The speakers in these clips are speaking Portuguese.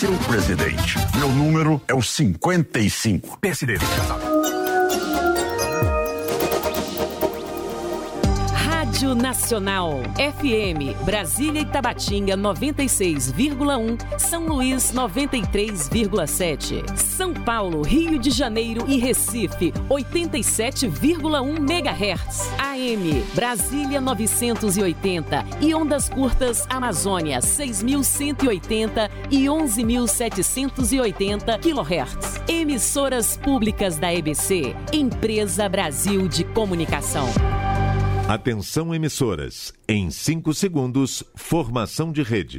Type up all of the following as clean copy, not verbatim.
seu presidente. Meu número é o 55. PSDB. Rádio Nacional, FM, Brasília e Tabatinga 96,1, São Luís 93,7, São Paulo, Rio de Janeiro e Recife 87,1 MHz, AM, Brasília 980 e ondas curtas Amazônia 6.180 e 11.780 kHz. Emissoras públicas da EBC, Empresa Brasil de Comunicação. Atenção, emissoras. Em 5 segundos, formação de rede.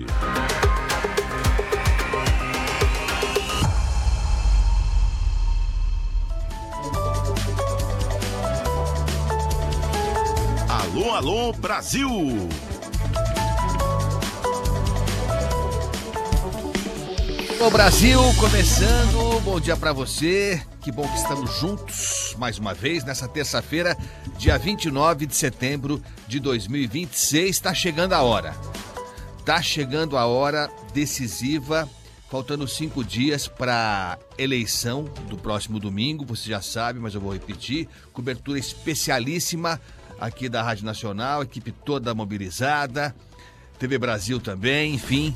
Alô, alô, Brasil! Alô, Brasil, começando. Bom dia pra você. Que bom que estamos juntos mais uma vez nessa terça-feira, dia 29 de setembro de 2026. Está chegando a hora. Está chegando a hora decisiva, faltando 5 dias para eleição do próximo domingo. Você já sabe, mas eu vou repetir. Cobertura especialíssima aqui da Rádio Nacional, equipe toda mobilizada, TV Brasil também, enfim.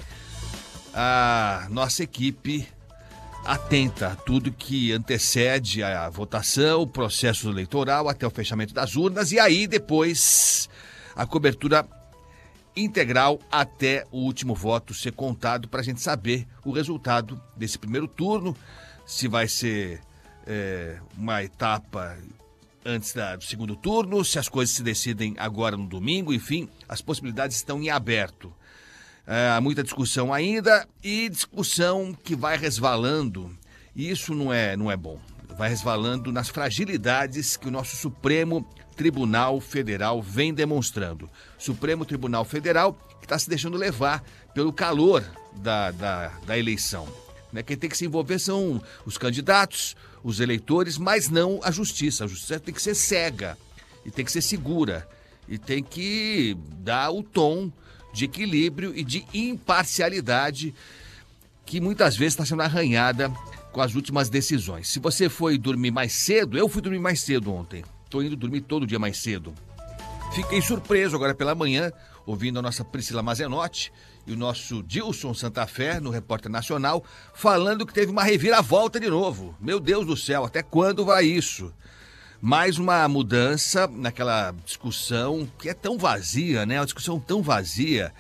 A nossa equipe atenta a tudo que antecede a votação, o processo eleitoral até o fechamento das urnas e aí depois a cobertura integral até o último voto ser contado para a gente saber o resultado desse primeiro turno, se vai ser uma etapa antes do segundo turno, se as coisas se decidem agora no domingo, enfim, as possibilidades estão em aberto. Há muita discussão ainda e discussão que vai resvalando, e isso não é bom. Vai resvalando nas fragilidades que o nosso Supremo Tribunal Federal vem demonstrando. Supremo Tribunal Federal que está se deixando levar pelo calor da eleição. Quem tem que se envolver são os candidatos, os eleitores, mas não a justiça. A justiça tem que ser cega e tem que ser segura e tem que dar o tom de equilíbrio e de imparcialidade que muitas vezes está sendo arranhada com as últimas decisões. Se você foi dormir mais cedo, eu fui dormir mais cedo ontem. Estou indo dormir todo dia mais cedo. Fiquei surpreso agora pela manhã, ouvindo a nossa Priscila Mazenotti e o nosso Dilson Santa Fé, no Repórter Nacional, falando que teve uma reviravolta de novo. Meu Deus do céu, até quando vai isso? Mais uma mudança naquela discussão que é tão vazia, né? Uma discussão tão vazia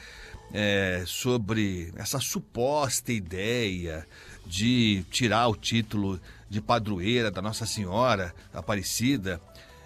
sobre essa suposta ideia de tirar o título de padroeira da Nossa Senhora Aparecida,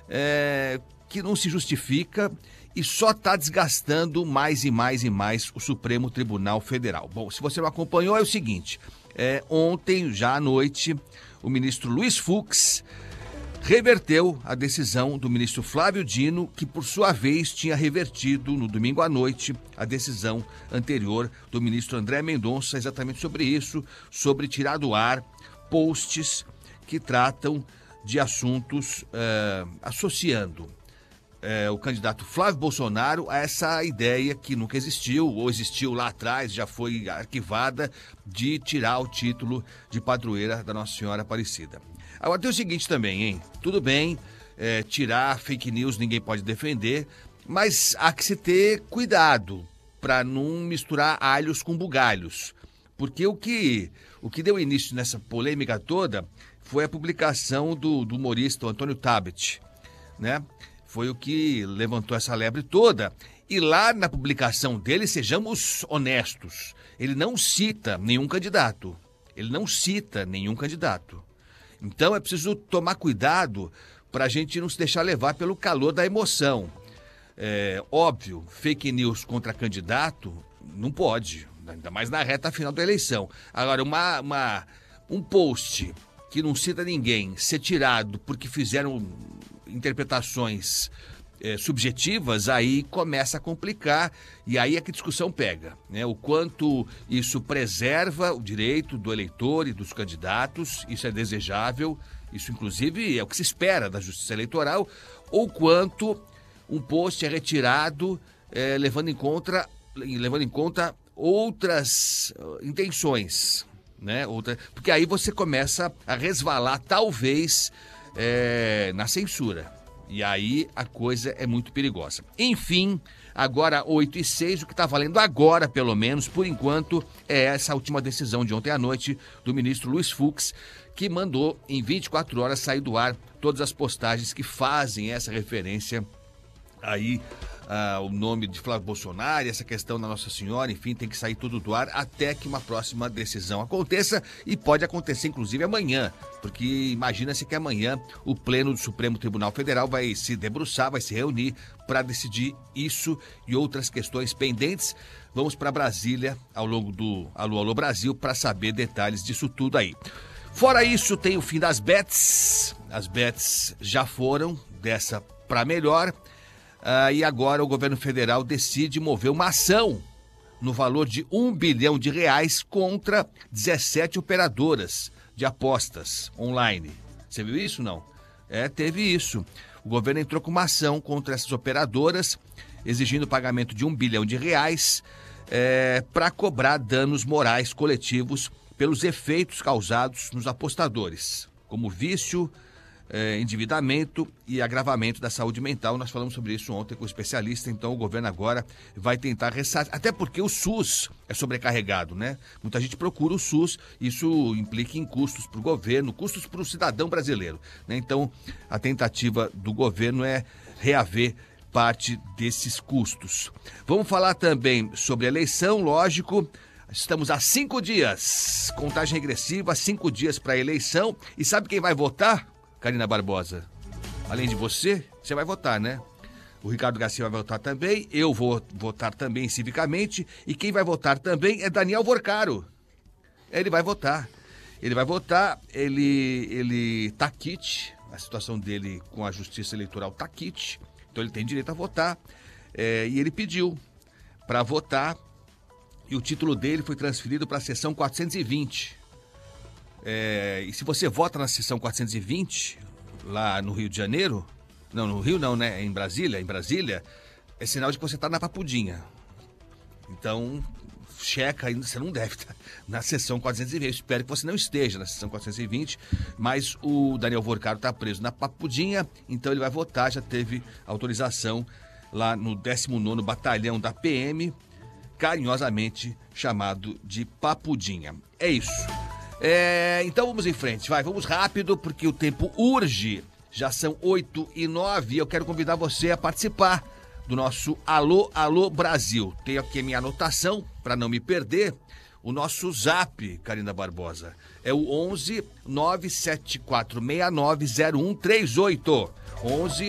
que não se justifica e só está desgastando mais e mais e mais o Supremo Tribunal Federal. Bom, se você não acompanhou, é o seguinte, ontem, já à noite, o ministro Luiz Fux reverteu a decisão do ministro Flávio Dino, que por sua vez tinha revertido no domingo à noite a decisão anterior do ministro André Mendonça, exatamente sobre isso, sobre tirar do ar posts que tratam de assuntos associando o candidato Flávio Bolsonaro a essa ideia que nunca existiu, ou existiu lá atrás, já foi arquivada, de tirar o título de padroeira da Nossa Senhora Aparecida. Agora tem o seguinte também, hein? Tudo bem, tirar fake news ninguém pode defender, mas há que se ter cuidado para não misturar alhos com bugalhos. Porque o que deu início nessa polêmica toda foi a publicação do humorista Antônio Tabet, né? Foi o que levantou essa lebre toda. E lá na publicação dele, sejamos honestos, ele não cita nenhum candidato. Então é preciso tomar cuidado para a gente não se deixar levar pelo calor da emoção. Óbvio, fake news contra candidato não pode, ainda mais na reta final da eleição. Agora, um post que não cita ninguém ser tirado porque fizeram interpretações subjetivas, aí começa a complicar e aí é que a discussão pega, né? O quanto isso preserva o direito do eleitor e dos candidatos, isso é desejável, isso inclusive é o que se espera da Justiça Eleitoral, ou quanto um post é retirado levando em conta outras intenções, né? Porque aí você começa a resvalar, talvez, na censura. E aí a coisa é muito perigosa. Enfim, agora 8h06, o que está valendo agora, pelo menos, por enquanto, é essa última decisão de ontem à noite do ministro Luiz Fux, que mandou em 24 horas sair do ar todas as postagens que fazem essa referência aí, o nome de Flávio Bolsonaro, essa questão da Nossa Senhora, enfim, tem que sair tudo do ar até que uma próxima decisão aconteça, e pode acontecer inclusive amanhã, porque imagina-se que amanhã o Pleno do Supremo Tribunal Federal vai se debruçar, vai se reunir para decidir isso e outras questões pendentes. Vamos para Brasília ao longo do Alô Alô Brasil para saber detalhes disso tudo aí. Fora isso, tem o fim das bets. As bets já foram dessa para melhor. E agora o governo federal decide mover uma ação no valor de R$1 bilhão contra 17 operadoras de apostas online. Você viu isso, não? Teve isso. O governo entrou com uma ação contra essas operadoras, exigindo o pagamento de R$1 bilhão para cobrar danos morais coletivos pelos efeitos causados nos apostadores, como vício, endividamento e agravamento da saúde mental. Nós falamos sobre isso ontem com o especialista, então o governo agora vai tentar ressarcir, até porque o SUS é sobrecarregado, né? Muita gente procura o SUS, isso implica em custos para o governo, custos para o cidadão brasileiro, né? Então a tentativa do governo é reaver parte desses custos. Vamos falar também sobre a eleição, lógico. Estamos há 5 dias, contagem regressiva, 5 dias para a eleição. E sabe quem vai votar? Karina Barbosa, além de você vai votar, né? O Ricardo Garcia vai votar também, eu vou votar também civicamente, e quem vai votar também é Daniel Vorcaro. Ele vai votar, ele tá quite, a situação dele com a justiça eleitoral tá quite, então ele tem direito a votar, e ele pediu para votar, e o título dele foi transferido para a seção 420. E se você vota na seção 420, lá no Rio de Janeiro, não, no Rio não, né? Em Brasília, é sinal de que você está na papudinha. Então, checa ainda, você não deve estar na seção 420. Eu espero que você não esteja na seção 420, mas o Daniel Vorcaro está preso na papudinha, então ele vai votar, já teve autorização lá no 19º Batalhão da PM, carinhosamente chamado de Papudinha. É isso. Então vamos em frente, vamos rápido, porque o tempo urge. Já são 8h09 e eu quero convidar você a participar do nosso Alô, Alô Brasil. Tenho aqui a minha anotação, para não me perder. O nosso zap, Karina Barbosa, é o 11 97469 0138. 11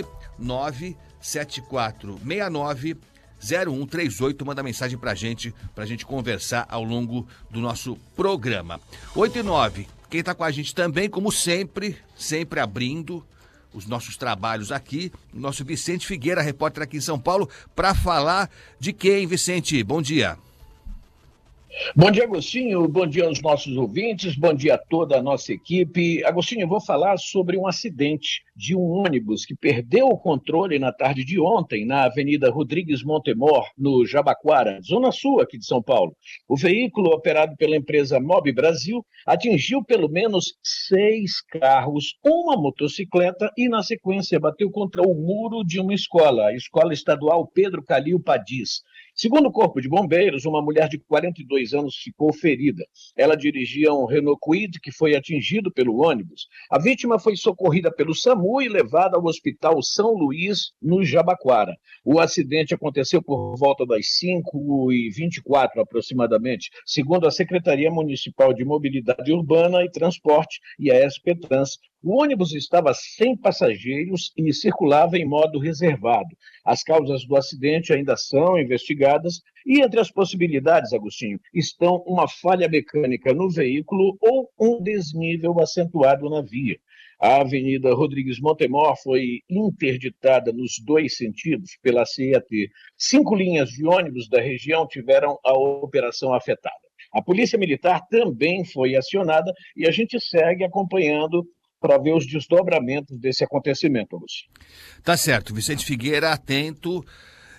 97469 0138, manda mensagem pra gente conversar ao longo do nosso programa. 8h09, quem tá com a gente também, como sempre abrindo os nossos trabalhos aqui, o nosso Vicente Figueira, repórter aqui em São Paulo, para falar de quem, Vicente? Bom dia. Bom dia, Agostinho, bom dia aos nossos ouvintes, bom dia a toda a nossa equipe. Agostinho, eu vou falar sobre um acidente de um ônibus que perdeu o controle na tarde de ontem na Avenida Rodrigues Montemor, no Jabaquara, zona sul aqui de São Paulo. O veículo, operado pela empresa Mob Brasil, atingiu pelo menos 6 carros, uma motocicleta e, na sequência, bateu contra o muro de uma escola, a Escola Estadual Pedro Calil Padis. Segundo o Corpo de Bombeiros, uma mulher de 42 anos ficou ferida. Ela dirigia um Renault Kwid que foi atingido pelo ônibus. A vítima foi socorrida pelo SAMU e levada ao Hospital São Luís, no Jabaquara. O acidente aconteceu por volta das 5h24 aproximadamente, segundo a Secretaria Municipal de Mobilidade Urbana e Transporte e a SP-Trans. O ônibus estava sem passageiros e circulava em modo reservado. As causas do acidente ainda são investigadas e entre as possibilidades, Agostinho, estão uma falha mecânica no veículo ou um desnível acentuado na via. A Avenida Rodrigues Montemor foi interditada nos 2 sentidos pela CET. 5 linhas de ônibus da região tiveram a operação afetada. A Polícia Militar também foi acionada e a gente segue acompanhando para ver os desdobramentos desse acontecimento, Lúcio. Tá certo, Vicente Figueira, atento.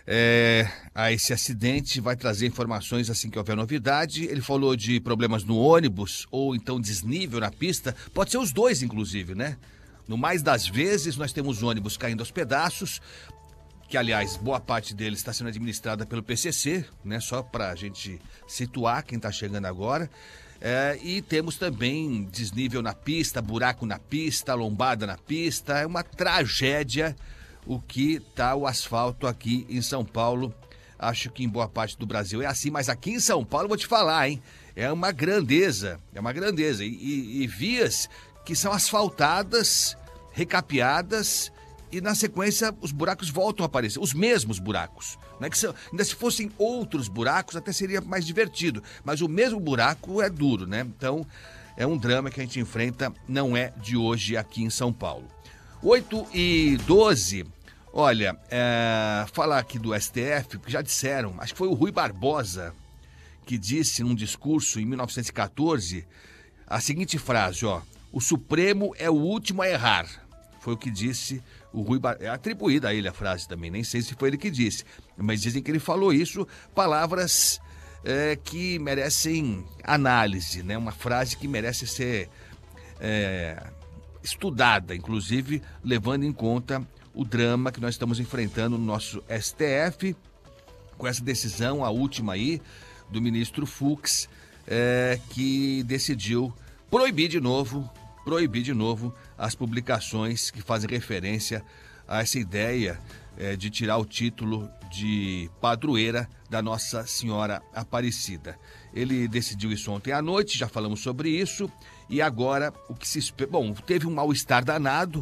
a esse acidente, vai trazer informações assim que houver novidade. Ele falou de problemas no ônibus ou então desnível na pista, pode ser os dois inclusive, né? No mais das vezes nós temos ônibus caindo aos pedaços, que aliás boa parte deles está sendo administrada pelo PCC, né? Só para a gente situar quem está chegando agora. E temos também desnível na pista, buraco na pista, lombada na pista. É uma tragédia o que está o asfalto aqui em São Paulo. Acho que em boa parte do Brasil é assim, mas aqui em São Paulo vou te falar, hein? É uma grandeza, E vias que são asfaltadas, recapeadas, e na sequência os buracos voltam a aparecer, os mesmos buracos. Não é que ainda se fossem outros buracos até seria mais divertido, mas o mesmo buraco é duro, né? Então é um drama que a gente enfrenta, não é de hoje aqui em São Paulo. 8h12, olha, falar aqui do STF, porque já disseram, acho que foi o Rui Barbosa que disse num discurso em 1914 a seguinte frase, ó: o Supremo é o último a errar. Foi o que disse o Rui Barbosa. É atribuída a ele a frase também, nem sei se foi ele que disse, mas dizem que ele falou isso, palavras que merecem análise, né? Uma frase que merece ser estudada, inclusive levando em conta o drama que nós estamos enfrentando no nosso STF, com essa decisão, a última aí, do ministro Fux, que decidiu proibir de novo as publicações que fazem referência a essa ideia de tirar o título de padroeira da Nossa Senhora Aparecida. Ele decidiu isso ontem à noite, já falamos sobre isso, e agora o que se espera... Bom, teve um mal-estar danado,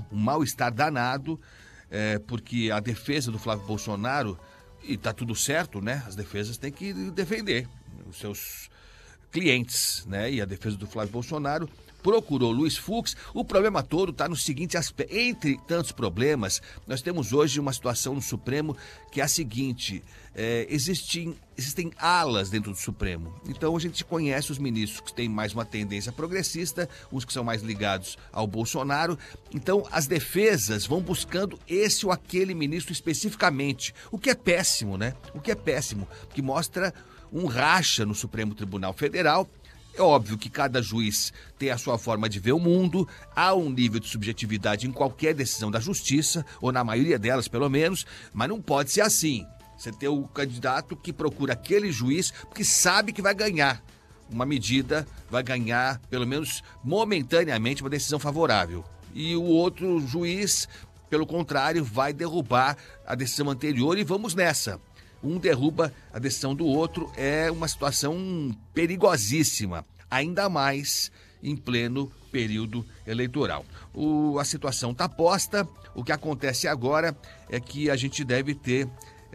porque a defesa do Flávio Bolsonaro, e tá tudo certo, né? As defesas têm que defender os seus clientes, né? E a defesa do Flávio Bolsonaro procurou Luiz Fux. O problema todo está no seguinte aspecto: entre tantos problemas, nós temos hoje uma situação no Supremo que é a seguinte: existem alas dentro do Supremo. Então a gente conhece os ministros que têm mais uma tendência progressista, uns que são mais ligados ao Bolsonaro. Então as defesas vão buscando esse ou aquele ministro especificamente, o que é péssimo, né? Que mostra um racha no Supremo Tribunal Federal. É óbvio que cada juiz tem a sua forma de ver o mundo, há um nível de subjetividade em qualquer decisão da justiça, ou na maioria delas pelo menos, mas não pode ser assim. Você tem o candidato que procura aquele juiz porque sabe que vai ganhar uma medida, vai ganhar pelo menos momentaneamente uma decisão favorável. E o outro juiz, pelo contrário, vai derrubar a decisão anterior e vamos nessa. Um derruba a decisão do outro, é uma situação perigosíssima, ainda mais em pleno período eleitoral. A situação está posta, o que acontece agora é que a gente deve ter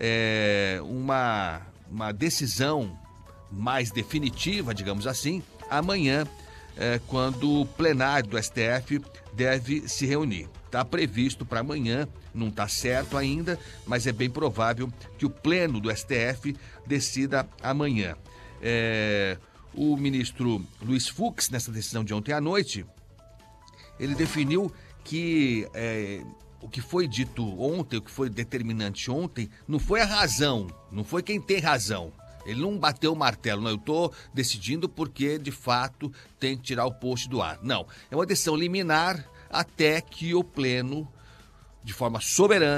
uma decisão mais definitiva, digamos assim, amanhã, quando o plenário do STF deve se reunir. Está previsto para amanhã, não está certo ainda, mas é bem provável que o pleno do STF decida amanhã. O ministro Luiz Fux, nessa decisão de ontem à noite, ele definiu que o que foi dito ontem, o que foi determinante ontem, não foi a razão, não foi quem tem razão. Ele não bateu o martelo, não, eu estou decidindo porque, de fato, tem que tirar o post do ar. Não, é uma decisão liminar até que o pleno, de forma soberana,